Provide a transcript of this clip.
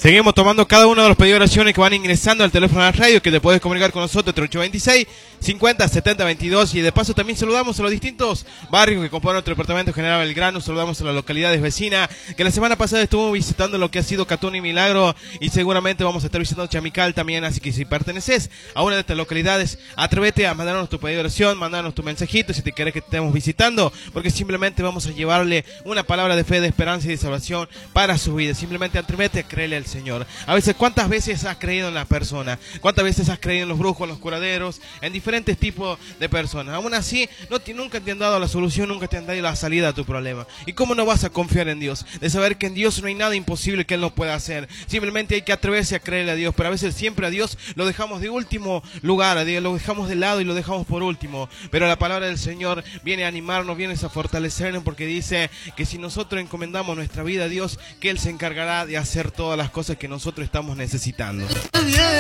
Seguimos tomando cada uno de los pedidos de oraciones que van ingresando al teléfono de la radio, que te puedes comunicar con nosotros, 3826 50 70 22. Y de paso también saludamos a los distintos barrios que componen nuestro departamento General Belgrano. Saludamos a las localidades vecinas, que la semana pasada estuvimos visitando lo que ha sido Catún y Milagro, y seguramente vamos a estar visitando Chamical también. Así que si perteneces a una de estas localidades, atrévete a mandarnos tu pedido de oración, mandarnos tu mensajito si te querés que te estemos visitando, porque simplemente vamos a llevarle una palabra de fe, de esperanza y de salvación para su vida. Simplemente atrévete a creerle al Señor. A veces, ¿cuántas veces has creído en la persona? ¿Cuántas veces has creído en los brujos, en los curaderos, en diferentes tipos de personas? Aún así, nunca te han dado la solución, nunca te han dado la salida a tu problema. ¿Y cómo no vas a confiar en Dios? De saber que en Dios no hay nada imposible que Él no pueda hacer. Simplemente hay que atreverse a creerle a Dios, pero a veces siempre a Dios lo dejamos de último lugar, a Dios lo dejamos de lado y lo dejamos por último. Pero la palabra del Señor viene a animarnos, viene a fortalecernos, porque dice que si nosotros encomendamos nuestra vida a Dios, que Él se encargará de hacer todas las cosas que nosotros estamos necesitando.